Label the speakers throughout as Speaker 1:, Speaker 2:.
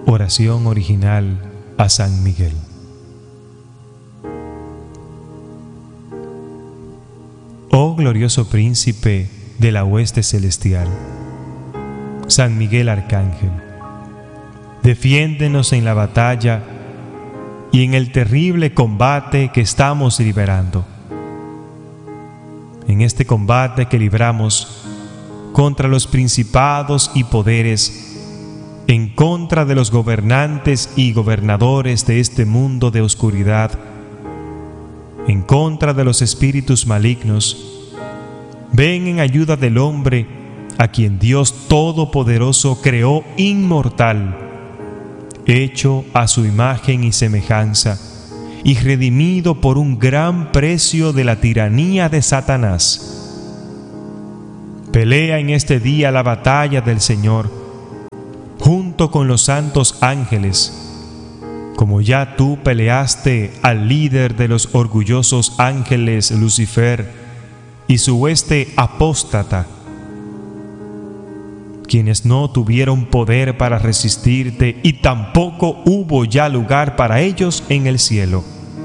Speaker 1: Oración original a San Miguel. Oh glorioso príncipe de la hueste celestial, San Miguel Arcángel, defiéndenos en la batalla y en el terrible combate que estamos librando. En este combate que libramos contra los principados y poderes, en contra de los gobernantes y gobernadores de este mundo de oscuridad, en contra de los espíritus malignos, ven en ayuda del hombre a quien Dios Todopoderoso creó inmortal, hecho a su imagen y semejanza, y redimido por un gran precio de la tiranía de Satanás. Pelea en este día la batalla del Señor, junto con los santos ángeles, como ya tú peleaste al líder de los orgullosos ángeles, Lucifer, y su hueste apóstata, quienes no tuvieron poder para resistirte y tampoco hubo ya lugar para ellos en el cielo.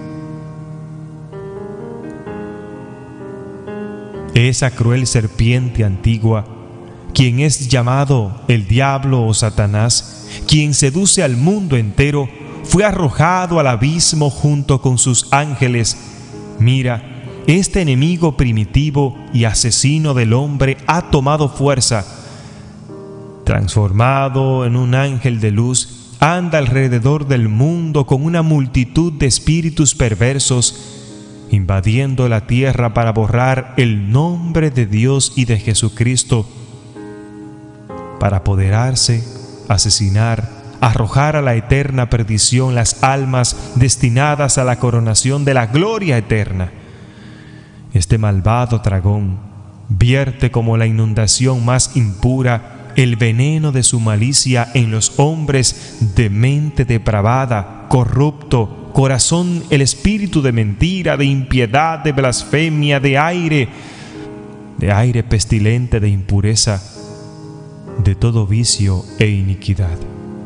Speaker 1: Esa cruel serpiente antigua, quien es llamado el diablo o Satanás, quien seduce al mundo entero, fue arrojado al abismo junto con sus ángeles. Mira, este enemigo primitivo y asesino del hombre ha tomado fuerza. Transformado en un ángel de luz, anda alrededor del mundo con una multitud de espíritus perversos, invadiendo la tierra para borrar el nombre de Dios y de Jesucristo, para apoderarse, asesinar, arrojar a la eterna perdición las almas destinadas a la coronación de la gloria eterna. Este malvado dragón vierte como la inundación más impura el veneno de su malicia en los hombres de mente depravada, corrupto, corazón, el espíritu de mentira, de impiedad, de blasfemia, de aire pestilente, de impureza, de todo vicio e iniquidad.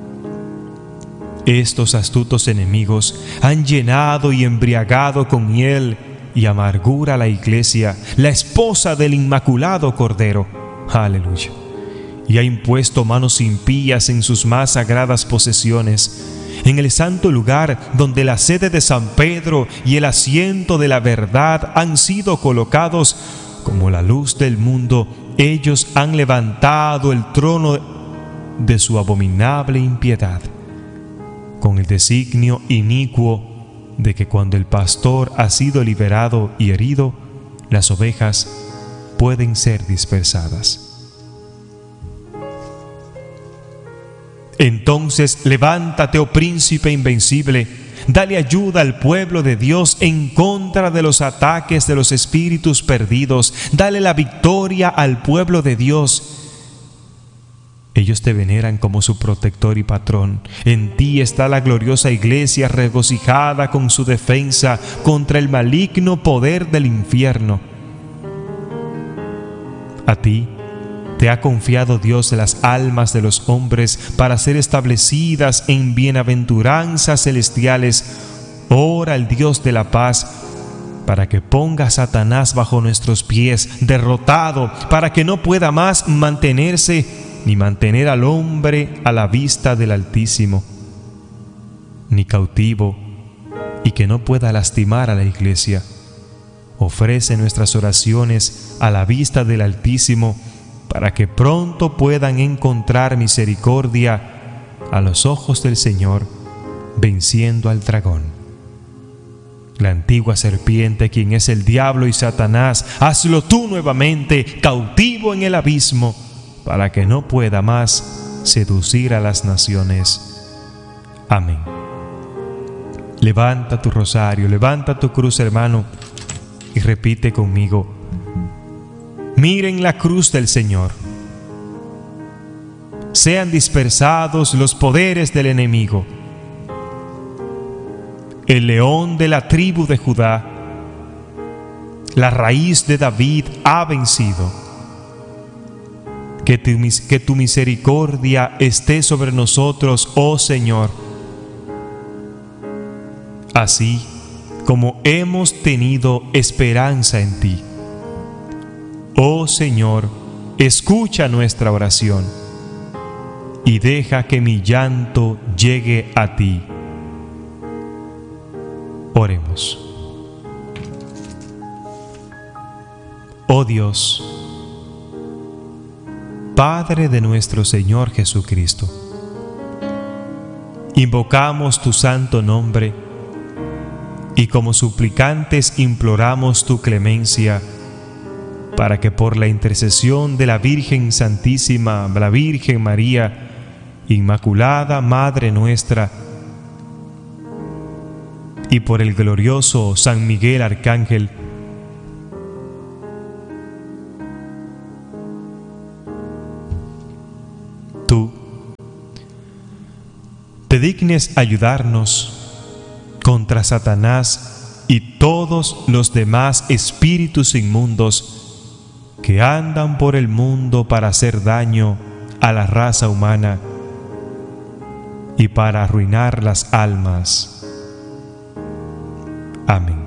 Speaker 1: Estos astutos enemigos han llenado y embriagado con hiel y amargura a la iglesia, la esposa del Inmaculado Cordero. Aleluya. Y ha impuesto manos impías en sus más sagradas posesiones, en el santo lugar donde la sede de San Pedro y el asiento de la verdad han sido colocados como la luz del mundo. Ellos han levantado el trono de su abominable impiedad, con el designio inicuo de que cuando el pastor ha sido liberado y herido, las ovejas pueden ser dispersadas. Entonces levántate, oh príncipe invencible, dale ayuda al pueblo de Dios en contra de los ataques de los espíritus perdidos, dale la victoria al pueblo de Dios. Ellos te veneran como su protector y patrón. En ti está la gloriosa iglesia regocijada con su defensa contra el maligno poder del infierno. A ti te ha confiado Dios las almas de los hombres para ser establecidas en bienaventuranzas celestiales. Ora al Dios de la paz para que ponga a Satanás bajo nuestros pies, derrotado, para que no pueda más mantenerse ni mantener al hombre a la vista del Altísimo, ni cautivo, y que no pueda lastimar a la iglesia. Ofrece nuestras oraciones a la vista del Altísimo, para que pronto puedan encontrar misericordia a los ojos del Señor, venciendo al dragón. La antigua serpiente, quien es el diablo y Satanás, hazlo tú nuevamente cautivo en el abismo, para que no pueda más seducir a las naciones. Amén. Levanta tu rosario, levanta tu cruz, hermano, y repite conmigo: miren la cruz del Señor. Sean dispersados los poderes del enemigo. El león de la tribu de Judá, la raíz de David, ha vencido. que tu misericordia esté sobre nosotros, oh Señor. Así como hemos tenido esperanza en ti. Oh Señor, escucha nuestra oración y deja que mi llanto llegue a ti. Oremos. Oh Dios, Padre de nuestro Señor Jesucristo, invocamos tu santo nombre y como suplicantes imploramos tu clemencia para que por la intercesión de la Virgen Santísima, la Virgen María, Inmaculada Madre nuestra, y por el glorioso San Miguel Arcángel, tú te dignes ayudarnos contra Satanás y todos los demás espíritus inmundos que andan por el mundo para hacer daño a la raza humana y para arruinar las almas. Amén.